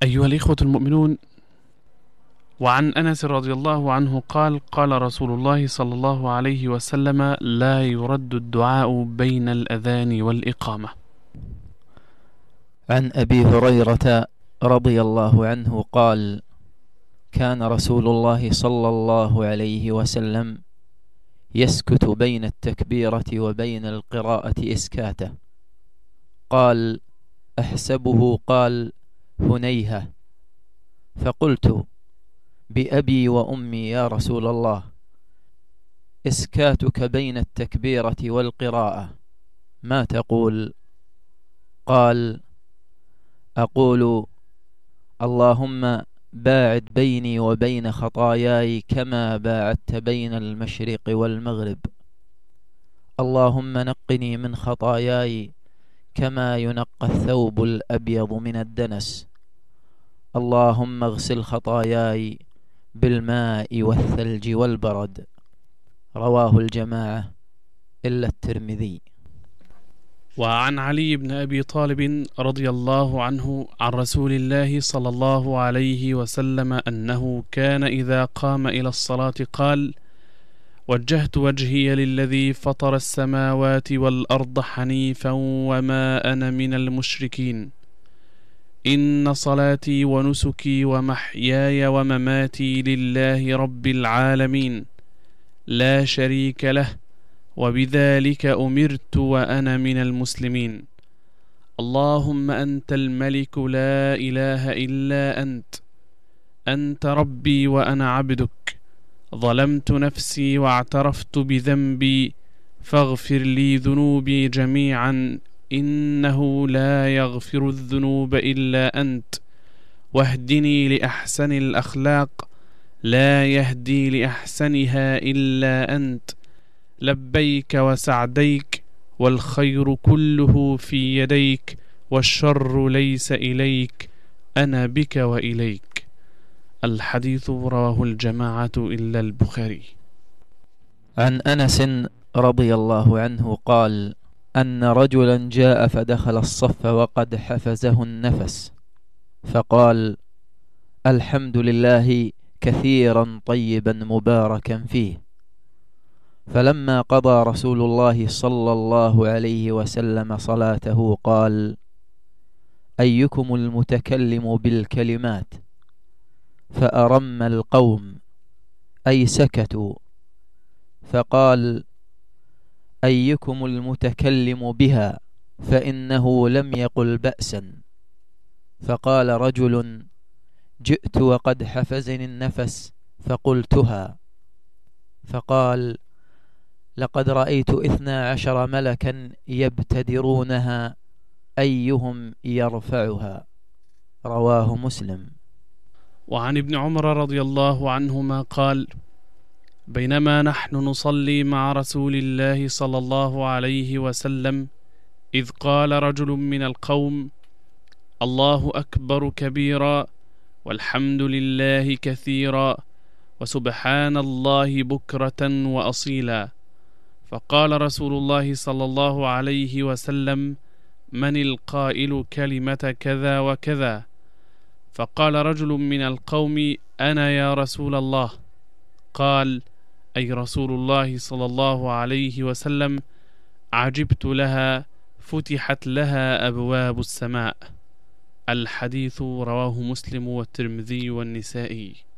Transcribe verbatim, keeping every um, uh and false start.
أيها الإخوة المؤمنون، وعن أنس رضي الله عنه قال: قال رسول الله صلى الله عليه وسلم: لا يرد الدعاء بين الأذان والإقامة. عن أبي هريرة رضي الله عنه قال: كان رسول الله صلى الله عليه وسلم يسكت بين التكبيرة وبين القراءة إسكاته. قال: أحسبه قال هنيهة، فقلت: بأبي وأمي يا رسول الله، إسكاتك بين التكبيرة والقراءة ما تقول؟ قال: أقول: اللهم باعد بيني وبين خطاياي كما باعدت بين المشرق والمغرب، اللهم نقني من خطاياي كما ينقى الثوب الأبيض من الدنس، اللهم اغسل خطاياي بالماء والثلج والبرد. رواه الجماعة إلا الترمذي. وعن علي بن أبي طالب رضي الله عنه عن رسول الله صلى الله عليه وسلم أنه كان إذا قام إلى الصلاة قال: وجهت وجهي للذي فطر السماوات والأرض حنيفا وما أنا من المشركين، إن صلاتي ونسكي ومحياي ومماتي لله رب العالمين لا شريك له، وبذلك أمرت وأنا من المسلمين. اللهم أنت الملك لا إله إلا أنت، أنت ربي وأنا عبدك، ظلمت نفسي واعترفت بذنبي، فاغفر لي ذنوبي جميعا، إنه لا يغفر الذنوب إلا أنت، واهدني لأحسن الأخلاق لا يهدي لأحسنها إلا أنت، لبيك وسعديك، والخير كله في يديك، والشر ليس إليك، أنا بك وإليك. الحديث رواه الجماعة إلا البخاري. عن أنس رضي الله عنه قال: أن رجلا جاء فدخل الصف وقد حفزه النفس، فقال: الحمد لله كثيرا طيبا مباركا فيه. فلما قضى رسول الله صلى الله عليه وسلم صلاته قال: أيكم المتكلم بالكلمات؟ فأرم القوم أي سكتوا. فقال: أيكم المتكلم بها؟ فإنه لم يقل بأسا. فقال رجل: جئت وقد حفزني النفس فقلتها. فقال: لقد رأيت اثنا عشر ملكا يبتدرونها أيهم يرفعها. رواه مسلم. وعن ابن عمر رضي الله عنهما قال: بينما نحن نصلي مع رسول الله صلى الله عليه وسلم إذ قال رجل من القوم: الله أكبر كبيرا، والحمد لله كثيرا، وسبحان الله بكرة وأصيلا. فقال رسول الله صلى الله عليه وسلم: من القائل كلمة كذا وكذا؟ فقال رجل من القوم: أنا يا رسول الله. قال: أي رسول الله صلى الله عليه وسلم: عجبت لها، فتحت لها أبواب السماء. الحديث رواه مسلم والترمذي والنسائي.